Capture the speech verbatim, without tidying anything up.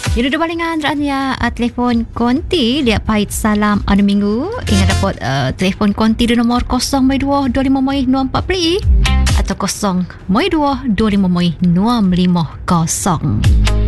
Jadi ada balingan rania uh, telefon konti lihat pahit salam anu minggu. Ingat dapat uh, telefon konti di nomor kosong dua dua lima nol empat puluh atau kosong dua dua lima nol lima kosong.